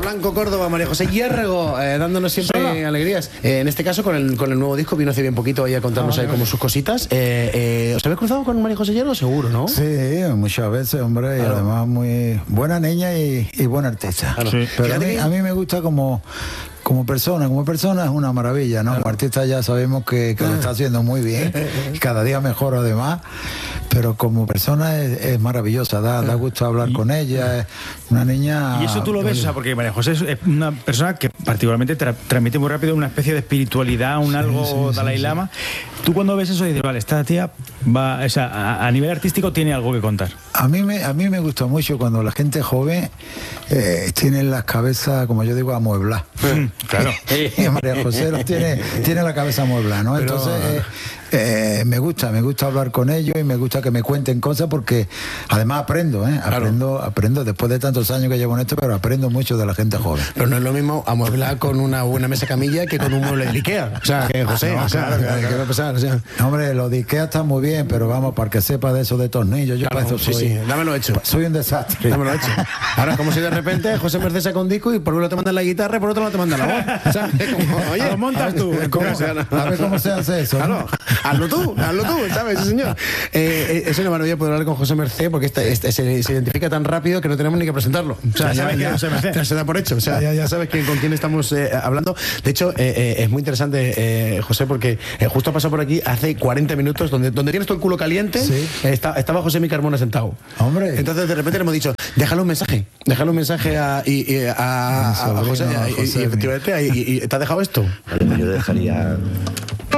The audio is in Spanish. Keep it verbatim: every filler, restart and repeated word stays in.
Blanco Córdoba, María José Hierro, eh, dándonos siempre Sola. alegrías. Eh, en este caso, con el, con el nuevo disco, vino hace bien poquito ahí a contarnos ah, ahí como sus cositas. Eh, eh, ¿Os habéis cruzado con María José Hierro? Seguro, ¿no? Sí, muchas veces, hombre, claro. Y además muy buena niña y, y buena artista. Claro. Sí. Pero a mí, a mí me gusta como... Como persona, como persona es una maravilla, ¿no? Como artista ya sabemos que, que lo está haciendo muy bien, y cada día mejor además, pero como persona es, es maravillosa, da, da gusto hablar y, con ella, es una niña... Y eso tú lo ves, o sea, porque María José es una persona que particularmente tra transmite muy rápido una especie de espiritualidad, un sí, algo sí, Dalai sí, Lama. Sí. Tú cuando ves eso dices, vale, esta tía va, o sea, a, a nivel artístico tiene algo que contar. A mí me, a mí me gusta mucho cuando la gente joven eh, tiene las cabezas, como yo digo, amuebladas. Claro. Y María José los tiene, tiene la cabeza amueblada, ¿no? Pero... Entonces eh, eh, me gusta, me gusta hablar con ellos y me gusta que me cuenten cosas porque además aprendo, ¿eh? Aprendo, claro. aprendo después de tantos años que llevo en esto, pero aprendo mucho de la gente joven. Pero no es lo mismo amueblar con una buena mesa camilla que con un mueble de Ikea. O sea, que José, no, o sea, claro, claro, ¿qué va a pasar? O sea, hombre, los de Ikea están muy bien, pero vamos, para que sepa de eso de tornillos, yo claro, para eso sí, soy... Sí, dámelo hecho. Soy un desastre. Dámelo hecho. Ahora, como si de repente José Merced saca un disco y por un lado te mandan la guitarra y por otro lado te mandan la voz. O sea, es como, oye, lo montas tú. ¿Cómo, a ver cómo se hace eso. Claro, hazlo tú, hazlo tú, ¿sabes? Sí, señor. Eh, es una maravilla poder hablar con José Merced porque esta, esta, se, se identifica tan rápido que no tenemos ni que presentarlo. O sea, ya, ya, ya, ya, ya se da por hecho. O sea, ya, ya sabes que, con quién estamos eh, hablando. De hecho, eh, eh, es muy interesante, eh, José, porque eh, justo ha pasado por aquí hace cuarenta minutos, donde, donde tienes todo el culo caliente, sí. eh, está, estaba José Mi Carmona sentado. Hombre. Entonces, de repente le hemos dicho, déjale un mensaje, déjale un mensaje a, y, y, a, a, a José, a, José y, y efectivamente, y, y, ¿te ha dejado esto? Yo dejaría